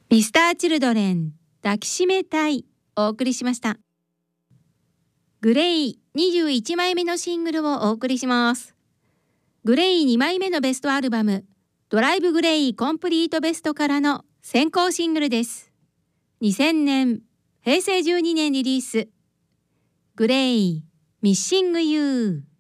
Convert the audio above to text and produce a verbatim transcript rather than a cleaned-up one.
ミスターチルドレン抱きしめたいお送りしました。グレイにじゅういちまいめのシングルをお送りします。グレイにまいめのベストアルバムドライブグレイコンプリートベストからの先行シングルです。にせんねんへいせいじゅうにねんリリース、グレイミッシングユー。